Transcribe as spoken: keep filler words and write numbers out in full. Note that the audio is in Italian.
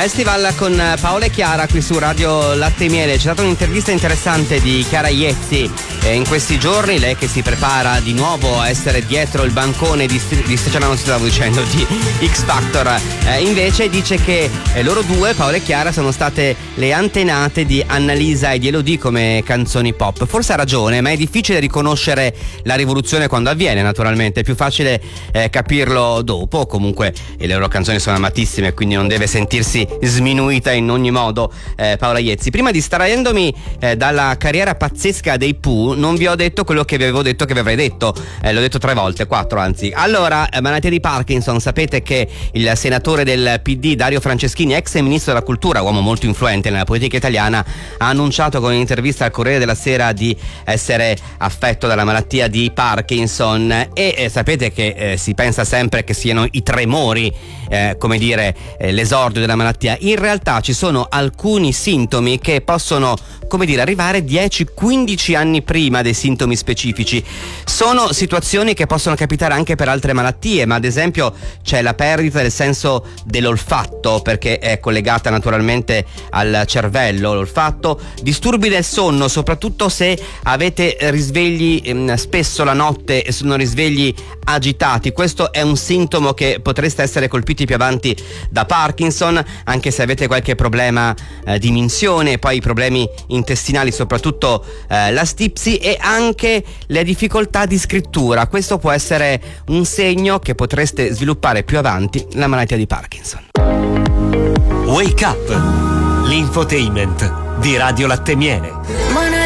Festival con Paola e Chiara qui su Radio Latte e Miele. C'è stata un'intervista interessante di Chiara Iezzi eh, in questi giorni, lei che si prepara di nuovo a essere dietro il bancone di, di cioè, non stavo dicendo di X Factor, eh, invece dice che eh, loro due, Paola e Chiara, sono state le antenate di Annalisa e di Elodie come canzoni pop. Forse ha ragione, ma è difficile riconoscere la rivoluzione quando avviene, naturalmente è più facile eh, capirlo dopo. Comunque le loro canzoni sono amatissime, quindi non deve sentirsi sminuita in ogni modo eh, Paola Iezzi. Prima distraendomi eh, dalla carriera pazzesca dei Pooh, non vi ho detto quello che vi avevo detto che vi avrei detto, eh, l'ho detto tre volte, quattro anzi. Allora, eh, malattia di Parkinson, sapete che il senatore del P D Dario Franceschini, ex ministro della cultura, uomo molto influente nella politica italiana, ha annunciato con un'intervista al Corriere della Sera di essere affetto dalla malattia di Parkinson e eh, sapete che eh, si pensa sempre che siano i tremori, eh, come dire, eh, l'esordio della malattia. In realtà ci sono alcuni sintomi che possono, come dire, arrivare dieci quindici anni prima dei sintomi specifici. Sono situazioni che possono capitare anche per altre malattie, ma ad esempio c'è la perdita del senso dell'olfatto, perché è collegata naturalmente al cervello l'olfatto, disturbi del sonno, soprattutto se avete risvegli ehm, spesso la notte e sono risvegli agitati. Questo è un sintomo che potreste essere colpiti più avanti da Parkinson, anche se avete qualche problema eh, di minzione, poi i problemi intestinali, soprattutto eh, la stipsi e anche le difficoltà di scrittura. Questo può essere un segno che potreste sviluppare più avanti la malattia di Parkinson. Wake Up, l'infotainment di Radio Latte e Miele.